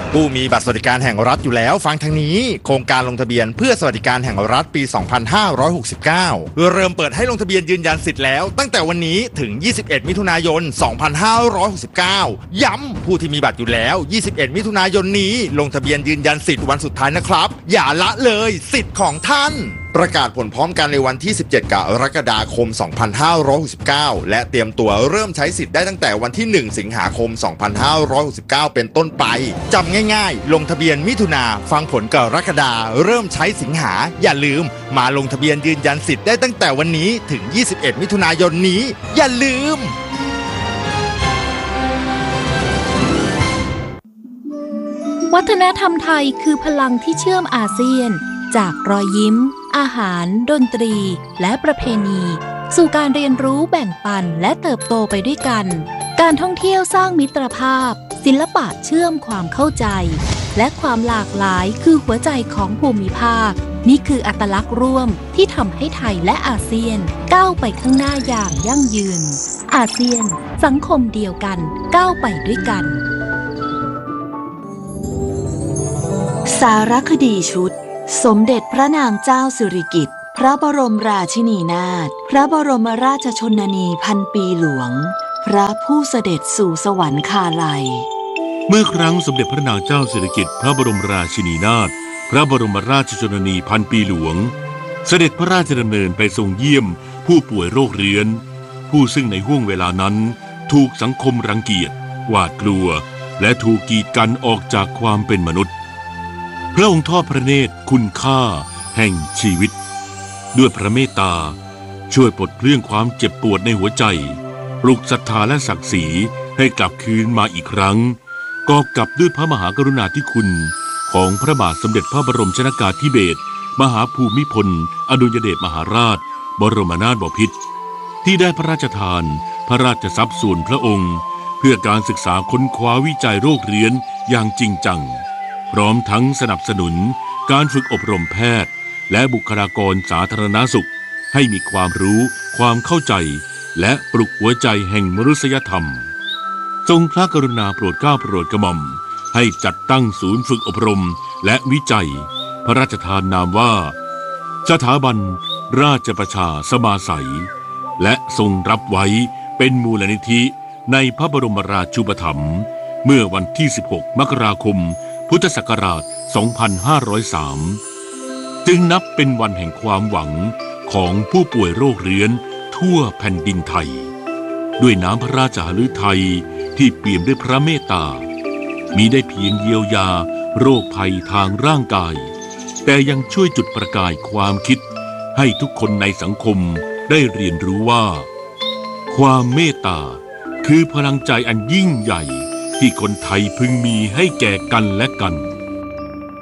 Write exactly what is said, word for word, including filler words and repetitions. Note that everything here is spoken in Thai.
ผู้มีบัตรสวัสดิการแห่งรัฐอยู่แล้วฟังทางนี้โครงการลงทะเบียนเพื่อสวัสดิการแห่งรัฐปี สองพันห้าร้อยหกสิบเก้า เริ่มเปิดให้ลงทะเบียนยืนยันสิทธิ์แล้วตั้งแต่วันนี้ถึง ยี่สิบเอ็ด มิถุนายน สองพันห้าร้อยหกสิบเก้า ย้ำผู้ที่มีบัตรอยู่แล้ว ยี่สิบเอ็ด มิถุนายนนี้ลงทะเบียนยืนยันสิทธิ์วันสุดท้ายนะครับอย่าละเลยสิทธิ์ของท่านประกาศผลพร้อมกันในวันที่ สิบเจ็ด กรกฎาคม สองพันห้าร้อยหกสิบเก้า และเตรียมตัวเริ่มใช้สิทธิ์ได้ตั้งแต่วันที่ หนึ่ง สิงหาคม สองพันห้าร้อยหกสิบเก้า เป็นต้นไปจำง่ายๆลงทะเบียนมิถุนาฟังผลกรกฎาเริ่มใช้สิงหาอย่าลืมมาลงทะเบียนยืนยันสิทธิ์ได้ตั้งแต่วันนี้ถึง ยี่สิบเอ็ด มิถุนายนนี้อย่าลืมวัฒนธรรมไทยคือพลังที่เชื่อมอาเซียนจากรอยยิ้มอาหารดนตรีและประเพณีสู่การเรียนรู้แบ่งปันและเติบโตไปด้วยกันการท่องเที่ยวสร้างมิตรภาพศิลปะเชื่อมความเข้าใจและความหลากหลายคือหัวใจของภูมิภาคนี่คืออัตลักษณ์ร่วมที่ทำให้ไทยและอาเซียนก้าวไปข้างหน้าอย่างยั่งยืนอาเซียนสังคมเดียวกันก้าวไปด้วยกันสารคดีชุดสมเด็จพระนางเจ้าสิริกิติ์พระบรมราชินีนาถพระบรมราชชนนีพันปีหลวงพระผู้เสด็จสู่สวรรคาลัยเมื่อครั้งสมเด็จพระนางเจ้าสิริกิติ์พระบรมราชินีนาถพระบรมราชชนนีพันปีหลวงเสด็จพระราชดำเนินไปทรงเยี่ยมผู้ป่วยโรคเรื้อนผู้ซึ่งในห้วงเวลานั้นถูกสังคมรังเกียจหวาดกลัวและถูกกีดกันออกจากความเป็นมนุษย์พระองค์ทอดพระเนตรคุณค่าแห่งชีวิตด้วยพระเมตตาช่วยปลดเปลื้องความเจ็บปวดในหัวใจปลุกศรัทธาและศักดิ์ศรีให้กลับคืนมาอีกครั้งกอบกับด้วยพระมหากรุณาธิคุณของพระบาทสมเด็จพระบรมชนกาธิเบศรมหาภูมิพลอดุลยเดชมหาราชบรมนาถบพิตรที่ได้พระราชทานพระราชทรัพย์ส่วนพระองค์เพื่อการศึกษาค้นคว้าวิจัยโรคเรื้อนอย่างจริงจังพร้อมทั้งสนับสนุนการฝึกอบรมแพทย์และบุคลากรสาธารณสุขให้มีความรู้ความเข้าใจและปลุกหัวใจแห่งมนุษยธรรมทรงพระกรุณาโปรดเกล้าโปรดกระหม่อมให้จัดตั้งศูนย์ฝึกอบรมและวิจัยพระราชทานนามว่าสถาบันราชประชาสมาสัยและทรงรับไว้เป็นมูลนิธิในพระบรมราชูปถัมภ์เมื่อวันที่สิบหกมกราคมพุทธศักราช สองพันห้าร้อยสาม จึงนับเป็นวันแห่งความหวังของผู้ป่วยโรคเรื้อนทั่วแผ่นดินไทยด้วยน้ำพระราชหฤทัยที่เปี่ยมด้วยพระเมตตามิได้เพียงเยียวยาโรคภัยทางร่างกายแต่ยังช่วยจุดประกายความคิดให้ทุกคนในสังคมได้เรียนรู้ว่าความเมตตาคือพลังใจอันยิ่งใหญ่ที่คนไทยพึงมีให้แก่กันและกัน